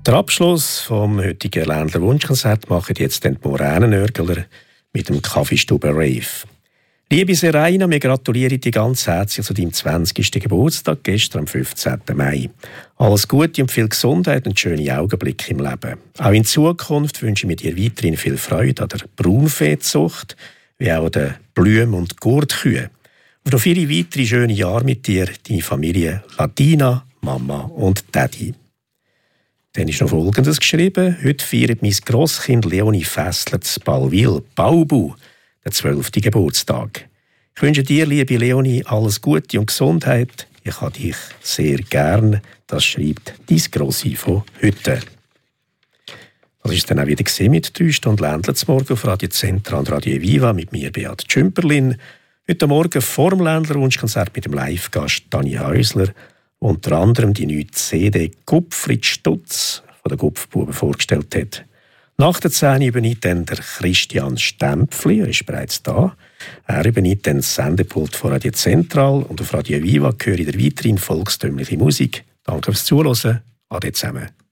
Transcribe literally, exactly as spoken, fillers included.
Der Abschluss vom heutigen Ländler Wunschkonzert machen jetzt den Moränenörgler mit dem Kaffeestube Rave. Liebe Seraina, wir gratulieren dir ganz herzlich zu deinem zwanzigsten Geburtstag, gestern am fünfzehnten Mai. Alles Gute und viel Gesundheit und schöne Augenblicke im Leben. Auch in Zukunft wünsche ich dir weiterhin viel Freude an der Braunviehzucht, wie auch an den Blumen- und Gurtkühen. Und noch viele weitere schöne Jahre mit dir, deine Familie Latina, Mama und Daddy. Dann ist noch Folgendes geschrieben. Heute feiert mein Grosskind Leonie Fessler zu Ballwil, Baubu, den zwölften Geburtstag. Ich wünsche dir, liebe Leonie, alles Gute und Gesundheit. Ich habe dich sehr gern. Das schreibt dein Grossi von heute. Das war es dann auch wieder mit drei Stunden Ländler zum Morgen auf Radio Centra und Radio Viva mit mir, Beat Schümperlin. Heute Morgen vor dem Ländler-Wunschkonzert mit dem Live-Gast Dani Häusler. Unter anderem die neue C D Gupfrit Stutz von der Gupfbuben vorgestellt hat. Nach der zehn übernimmt dann der Christian Stempfli, er ist bereits da. Er übernimmt dann das Sendepult von Radio Zentral und auf Radio Viva höre ich der weiterhin volkstümliche Musik. Danke fürs Zuhören. Ade zusammen.